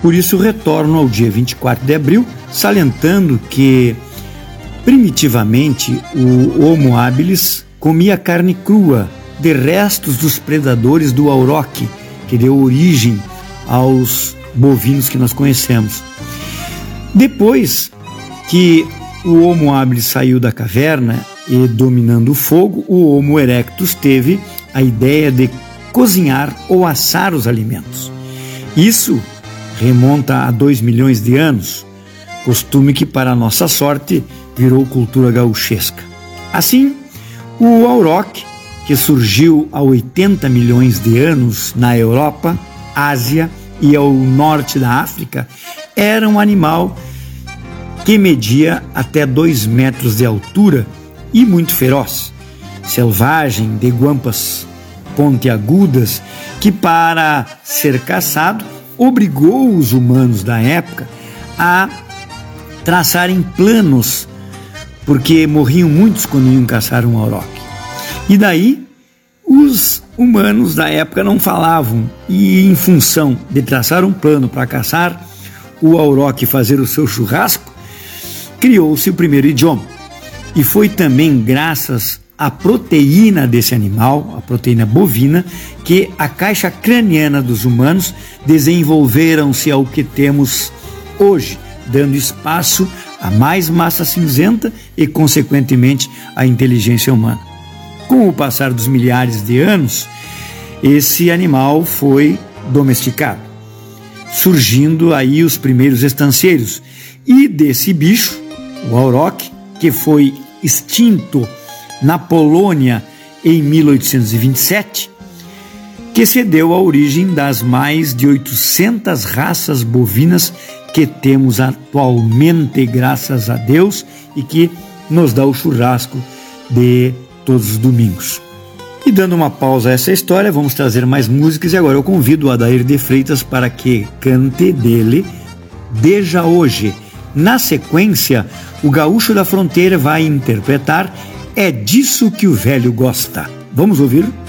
Por isso retorno ao dia 24 de abril, salientando que primitivamente o Homo habilis comia carne crua de restos dos predadores do auroch, que deu origem aos bovinos que nós conhecemos. Depois que o Homo habilis saiu da caverna e dominando o fogo, o Homo erectus teve a ideia de cozinhar ou assar os alimentos. Isso remonta a 2 milhões de anos, costume que, para a nossa sorte, virou cultura gauchesca. Assim, o auroch, que surgiu há 80 milhões de anos na Europa, Ásia e ao norte da África, era um animal que media até 2 metros de altura e muito feroz, selvagem, de guampas pontiagudas, que para ser caçado obrigou os humanos da época a traçarem planos, porque morriam muitos quando iam caçar um auroch. E daí os humanos da época não falavam, e em função de traçar um plano para caçar o auroch e fazer o seu churrasco, criou-se o primeiro idioma. E foi também graças à proteína desse animal, a proteína bovina, que a caixa craniana dos humanos desenvolveram-se ao que temos hoje, dando espaço a mais massa cinzenta e, consequentemente, a inteligência humana. Com o passar dos milhares de anos, esse animal foi domesticado, surgindo aí os primeiros estancieiros. E desse bicho, o auroch, que foi extinto na Polônia em 1827, que se deu a origem das mais de 800 raças bovinas que temos atualmente, graças a Deus, e que nos dá o churrasco de todos os domingos. E dando uma pausa a essa história, vamos trazer mais músicas, e agora eu convido o Adair de Freitas para que cante dele Deja Hoje. Na sequência, o Gaúcho da Fronteira vai interpretar É Disso Que o Velho Gosta. Vamos ouvir?